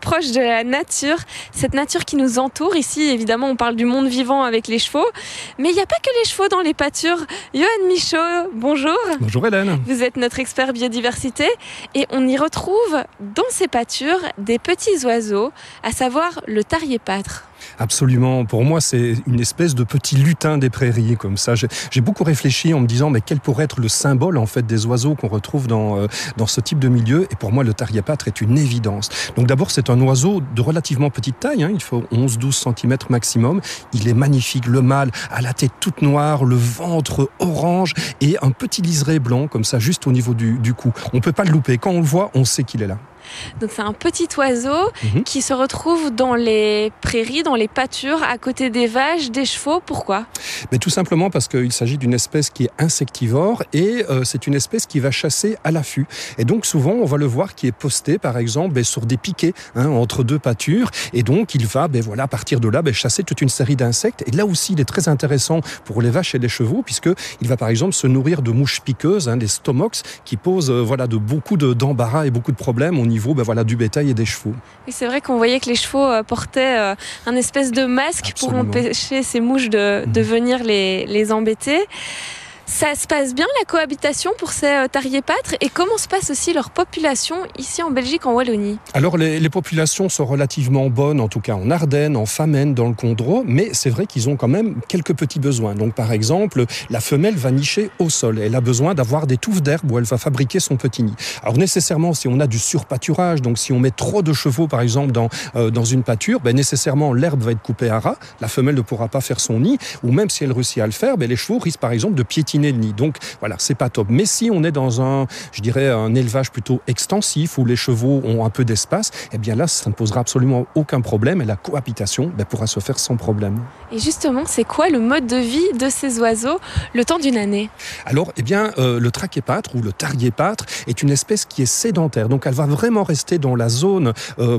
proche de la nature, cette nature qui nous entoure. Ici, évidemment, on parle du monde vivant avec les chevaux, mais il n'y a pas que les chevaux dans les pâtures. Johan Michaud, bonjour. Bonjour Hélène. Vous êtes notre expert biodiversité et on y retrouve dans ces pâtures des petits oiseaux, à savoir le tarier-pâtre. Absolument. Pour moi, c'est une espèce de petit lutin des prairies, comme ça. J'ai beaucoup réfléchi en me disant, mais quel pourrait être le symbole, en fait, des oiseaux qu'on retrouve dans ce type de milieu. Et pour moi, le tarier-pâtre est une évidence. Donc d'abord, c'est un oiseau de relativement petite taille, hein. Il faut 11-12 cm maximum. Il est magnifique. Le mâle a la tête toute noire, le ventre orange et un petit liseré blanc, comme ça, juste au niveau du cou. On peut pas le louper. Quand on le voit, on sait qu'il est là. Donc c'est un petit oiseau qui se retrouve dans les prairies, dans les pâtures, à côté des vaches, des chevaux. Pourquoi ? Mais tout simplement parce qu'il s'agit d'une espèce qui est insectivore et c'est une espèce qui va chasser à l'affût. Et donc souvent on va le voir qui est posté par exemple sur des piquets entre deux pâtures et donc il va à partir de là chasser toute une série d'insectes. Et là aussi il est très intéressant pour les vaches et les chevaux puisqu'il va par exemple se nourrir de mouches piqueuses, des stomox qui posent de beaucoup d'embarras et beaucoup de problèmes au niveau du bétail et des chevaux. Et c'est vrai qu'on voyait que les chevaux portaient un espèce de masque. Absolument. Pour empêcher ces mouches de venir les embêter. Ça se passe bien la cohabitation pour ces tarier-pâtres et comment se passe aussi leur population ici en Belgique, en Wallonie ? Alors les populations sont relativement bonnes, en tout cas en Ardennes, en Famenne, dans le Condro, mais c'est vrai qu'ils ont quand même quelques petits besoins. Donc par exemple, la femelle va nicher au sol. Elle a besoin d'avoir des touffes d'herbe où elle va fabriquer son petit nid. Alors nécessairement, si on a du surpâturage, donc si on met trop de chevaux par exemple dans une pâture, nécessairement l'herbe va être coupée à ras, la femelle ne pourra pas faire son nid, ou même si elle réussit à le faire, les chevaux risquent par exemple de piétiner le nid. Donc voilà, c'est pas top. Mais si on est dans un élevage plutôt extensif où les chevaux ont un peu d'espace, là, ça ne posera absolument aucun problème et la cohabitation pourra se faire sans problème. Et justement, c'est quoi le mode de vie de ces oiseaux le temps d'une année ? Alors, le traquet-pâtre ou le tarier-pâtre est une espèce qui est sédentaire. Donc, elle va vraiment rester dans la zone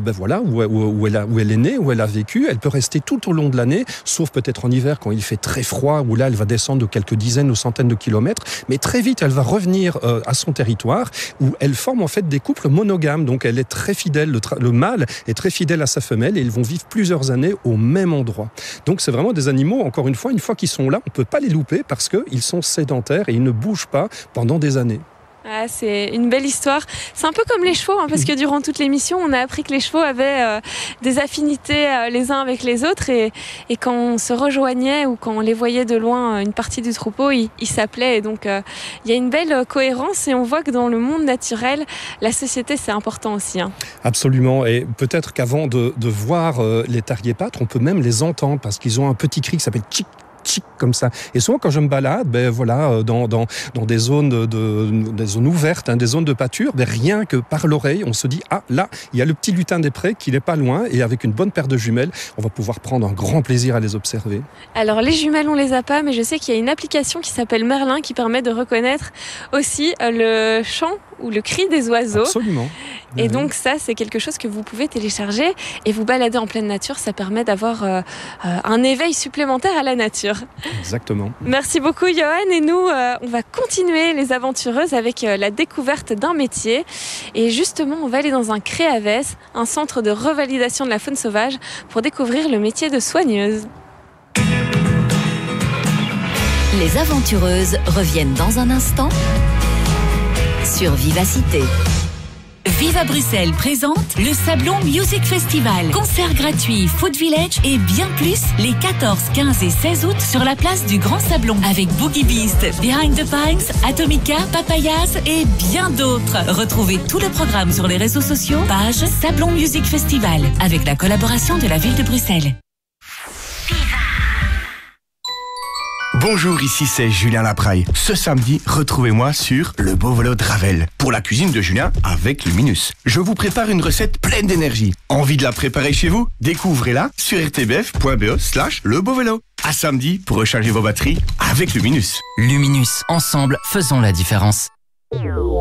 où elle est née, où elle a vécu. Elle peut rester tout au long de l'année, sauf peut-être en hiver quand il fait très froid, où là, elle va descendre de quelques dizaines ou centaines de kilomètres. Mais très vite, elle va revenir à son territoire où elle forme en fait des couples monogames. Donc, elle est très fidèle. Le mâle est très fidèle à sa femelle et ils vont vivre plusieurs années au même endroit. Donc, c'est vraiment des animaux, encore une fois qu'ils sont là, on ne peut pas les louper parce qu'ils sont sédentaires et ils ne bougent pas pendant des années. Ah, c'est une belle histoire. C'est un peu comme les chevaux, parce que durant toute l'émission, on a appris que les chevaux avaient des affinités les uns avec les autres et quand on se rejoignait ou quand on les voyait de loin, une partie du troupeau, ils s'appelaient. Et donc, il y a une belle cohérence et on voit que dans le monde naturel, la société, c'est important aussi. Absolument. Et peut-être qu'avant de voir les tarier-pâtres, on peut même les entendre parce qu'ils ont un petit cri qui s'appelle tchic, tchic, comme ça. Et souvent, quand je me balade, dans des zones ouvertes, des zones de pâture, rien que par l'oreille, on se dit, ah, là, il y a le petit lutin des prés qui n'est pas loin et avec une bonne paire de jumelles, on va pouvoir prendre un grand plaisir à les observer. Alors, les jumelles, on les a pas, mais je sais qu'il y a une application qui s'appelle Merlin qui permet de reconnaître aussi le chant ou le cri des oiseaux. Absolument. Et donc ça, c'est quelque chose que vous pouvez télécharger et vous balader en pleine nature. Ça permet d'avoir un éveil supplémentaire à la nature. Exactement. Merci beaucoup, Johan. Et nous, on va continuer les aventureuses avec la découverte d'un métier. Et justement, on va aller dans un CREAVES, un centre de revalidation de la faune sauvage, pour découvrir le métier de soigneuse. Les aventureuses reviennent dans un instant sur Vivacité. Viva Bruxelles présente le Sablon Music Festival. Concerts gratuits, Food Village et bien plus les 14, 15 et 16 août sur la place du Grand Sablon avec Boogie Beast, Behind the Pines, Atomica, Papayas et bien d'autres. Retrouvez tout le programme sur les réseaux sociaux, page Sablon Music Festival avec la collaboration de la ville de Bruxelles. Bonjour, ici c'est Julien Lapraille. Ce samedi, retrouvez-moi sur Le Beau Vélo de Ravel pour la cuisine de Julien avec Luminus. Je vous prépare une recette pleine d'énergie. Envie de la préparer chez vous ? Découvrez-la sur rtbf.be/Le Beau Vélo. À samedi pour recharger vos batteries avec Luminus. Luminus, ensemble, faisons la différence.